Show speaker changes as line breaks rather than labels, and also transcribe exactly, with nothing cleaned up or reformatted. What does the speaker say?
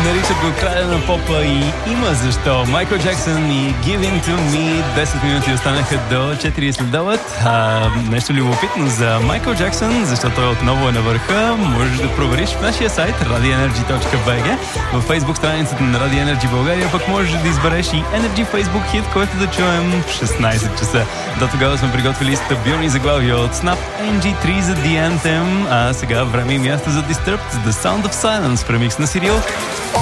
Наричат го краля на попа и има защо. Майкъл Джексън и Give In To Me. десет минути останаха до четири следобед. А, нещо любопитно за Майкъл Джексън, защото той отново е на върха. Можеш да провериш в нашия сайт радио енерджи точка би джи, във Facebook страницата на Radio Energy България, пък можеш да избереш и Energy Facebook хит, който да чуем в шестнайсет часа. До тогава сме приготвили стабилни заглавия от Snap Ен Джи три за The Anthem, а сега време и място за Disturbed, The Sound of Silence, премикс на Сирил.